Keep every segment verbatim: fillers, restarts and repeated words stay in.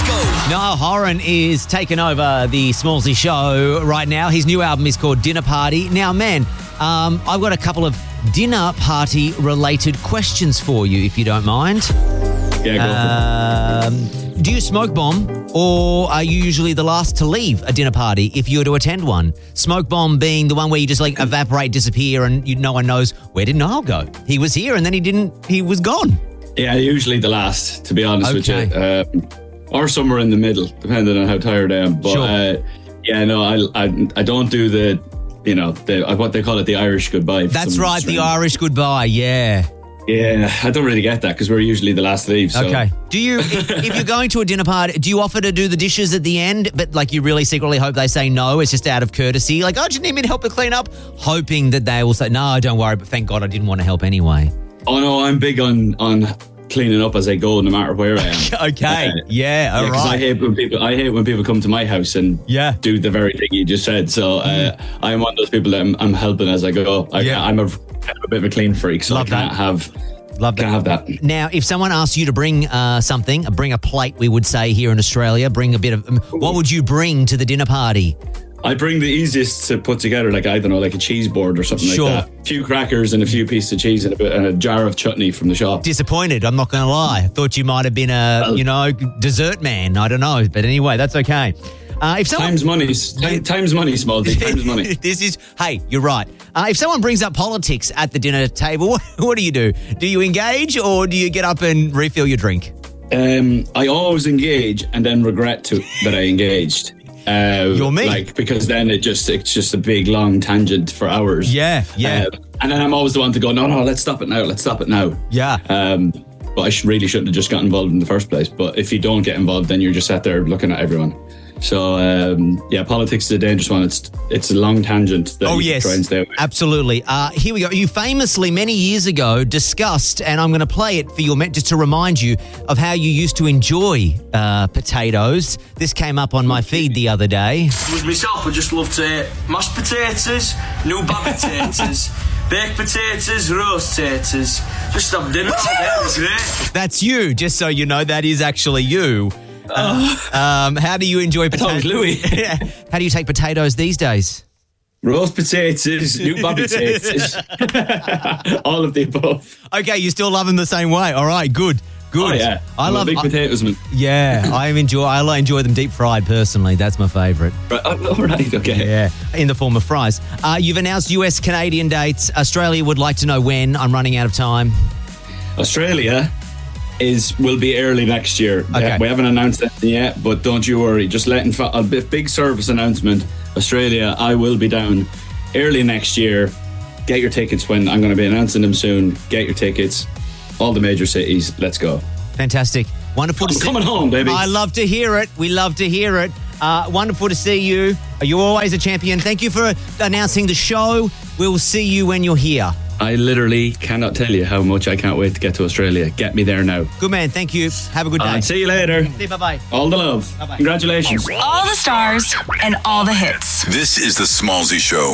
go. Niall Horan is taking over the Smallsy show right now. His new album is called Dinner Party. Now, man, um, I've got a couple of dinner party related questions for you, if you don't mind. Yeah, go um, for it. Do you smoke bomb, or are you usually the last to leave a dinner party if you were to attend one? Smoke bomb being the one where you just like evaporate, disappear, and you, no one knows, where did Niall go? He was here and then he didn't, he was gone. Yeah, usually the last, to be honest Okay. with you. Um, or somewhere in the middle, depending on how tired I am. But Sure. uh, yeah, no, I, I I don't do the, you know, the what they call it, the Irish goodbye. for That's some right, the strange- Irish goodbye, yeah. Yeah, I don't really get that because we're usually the last to leave. So. Okay. Do you, if, if you're going to a dinner party, do you offer to do the dishes at the end, but like you really secretly hope they say no, it's just out of courtesy? Like, oh, do you need me to help you clean up? Hoping that they will say, no, don't worry, but thank God I didn't want to help anyway. Oh no, I'm big on on cleaning up as I go, no matter where I am. Okay. Uh, yeah, all Yeah, 'cause right. I hate when people. I hate when people come to my house and Yeah. do the very thing you just said. So uh, I'm one of those people that I'm, I'm helping as I go. I, Yeah. I'm a, kind of a bit of a clean freak, so Love I can't that. have Love can't have that. Now, if someone asks you to bring uh, something, bring a plate, we would say here in Australia, bring a bit of, um, what would you bring to the dinner party? I bring the easiest to put together, like I don't know, like a cheese board or something Sure. like that. A few crackers and a few pieces of cheese and a, bit, and a jar of chutney from the shop. Disappointed, I'm not going to lie. Thought you might have been a, Well- you know, dessert man. I don't know. But anyway, that's okay. Uh, if someone, Time's money, time, time's money, Smallsy. Time's money. This is, hey, you're right. Uh, if someone brings up politics at the dinner table, what, what do you do? Do you engage or do you get up and refill your drink? Um, I always engage and then regret to that I engaged. Uh, You're me. Like, because then it just it's just a big long tangent for hours. Yeah, yeah. Uh, and then I'm always the one to go, no, no, let's stop it now. Let's stop it now. Yeah. Um, but I should, really shouldn't have just got involved in the first place. But if you don't get involved, then you're just sat there looking at everyone. So um, yeah, politics is a dangerous one. It's it's a long tangent that Oh, you yes. try and stay away. Absolutely. Uh, here we go. You famously, many years ago, discussed, and I'm going to play it for your just to remind you of how you used to enjoy uh, potatoes. This came up on my feed the other day. With myself, I just love to eat mashed potatoes, new bag potatoes, baked potatoes, roast potatoes. Just have dinner today, it's great. That's you, just so you know, that is actually you. Uh, um, how do you enjoy thought it was potatoes? Louis. How do you take potatoes these days? Roast potatoes, new bob potatoes, all of the above. Okay, you still love them the same way. All right, good, good. Oh yeah, I I'm love a big I- potatoes man. Yeah, I enjoy. I enjoy them deep fried. Personally, that's my favourite. Right, oh, all right, okay. Yeah, in the form of fries. Uh, you've announced U S Canadian dates. Australia would like to know when. I'm running out of time. Australia is will be early next year. Okay. We haven't announced anything yet, but don't you worry. Just letting fa- a big big service announcement. Australia, I will be down early next year. Get your tickets when I'm going to be announcing them soon. Get your tickets. All the major cities. Let's go. Fantastic. Wonderful to I'm see. coming home, baby. I love to hear it. We love to hear it. Uh, wonderful to see you. You're always a champion. Thank you for announcing the show. We'll see you when you're here. I literally cannot tell you how much I can't wait to get to Australia. Get me there now. Good man. Thank you. Have a good day. And see you later. Bye-bye. All the love. Bye-bye. Congratulations. All the stars and all the hits. This is the Smallsy Show.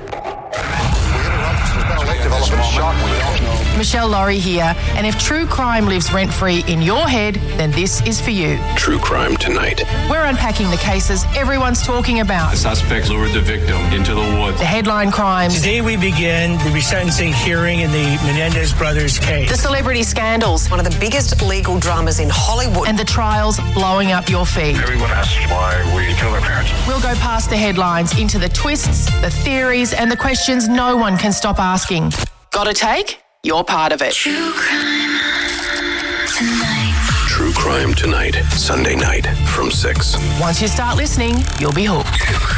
Michelle Laurie here, and if true crime lives rent-free in your head, then this is for you. True crime tonight. We're unpacking the cases everyone's talking about. The suspect lured the victim into the woods. The headline crimes, Today we begin the resentencing hearing in the Menendez brothers case. the celebrity scandals, One of the biggest legal dramas in Hollywood. and the trials blowing up your feed. Everyone asks why we kill our parents. We'll go past the headlines into the twists, the theories, and the questions no one can stop asking. Got a take? You're part of it. True crime tonight. Sunday night from six. Once you start listening, you'll be hooked.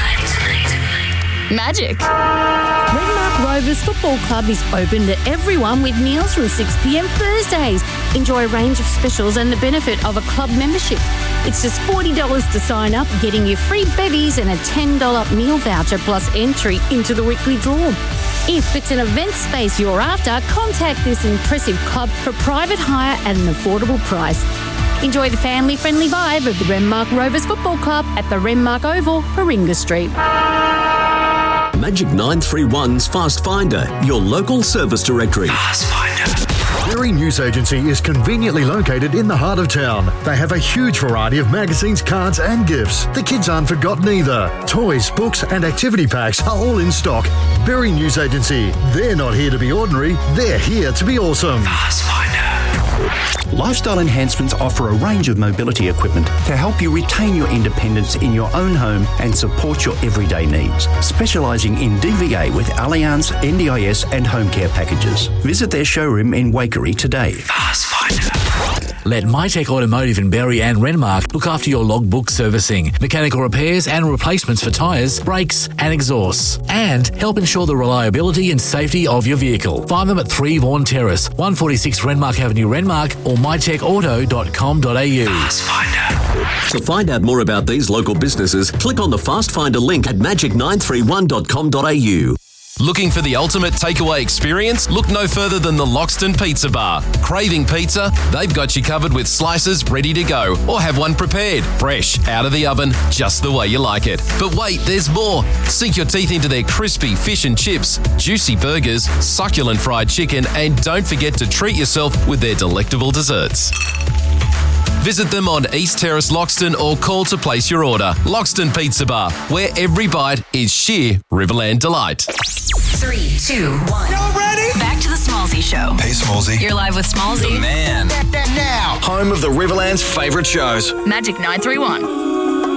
Magic. Renmark Rovers Football Club is open to everyone with meals from six p.m. Thursdays. Enjoy a range of specials and the benefit of a club membership. It's just forty dollars to sign up, getting you free bevies and a ten dollars meal voucher plus entry into the weekly draw. If it's an event space you're after, contact this impressive club for private hire at an affordable price. Enjoy the family-friendly vibe of the Renmark Rovers Football Club at the Renmark Oval, Warringah Street. Magic nine three one's Fast Finder, your local service directory. Fast Finder. We're Berry News Agency is conveniently located in the heart of town. They have a huge variety of magazines, cards and gifts. The kids aren't forgotten either. Toys, books and activity packs are all in stock. Berry News Agency. They're not here to be ordinary, they're here to be awesome. Fast Finder. Lifestyle Enhancements offer a range of mobility equipment to help you retain your independence in your own home and support your everyday needs. Specialising in D V A with Allianz, N D I S and home care packages. Visit their showroom in Waikerie today. Fast Finder. Let MyTech Automotive in Berry and Renmark look after your logbook servicing, mechanical repairs and replacements for tyres, brakes and exhausts, and help ensure the reliability and safety of your vehicle. Find them at three Vaughan Terrace, one forty-six Renmark Avenue, Renmark, or my tech auto dot com dot a u. Fast Finder. To find out more about these local businesses, click on the Fast Finder link at magic nine three one dot com dot a u. Looking for the ultimate takeaway experience? Look no further than the Loxton Pizza Bar. Craving pizza? They've got you covered with slices ready to go, or have one prepared, fresh, out of the oven, just the way you like it. But wait, there's more. Sink your teeth into their crispy fish and chips, juicy burgers, succulent fried chicken, and don't forget to treat yourself with their delectable desserts. Visit them on East Terrace, Loxton, or call to place your order. Loxton Pizza Bar, where every bite is sheer Riverland delight. Three, two, one. Y'all ready? Back to the Smallsy Show. Hey, Smallsy. You're live with Smallsy. The man. Now. Home of the Riverland's favourite shows. Magic nine three one.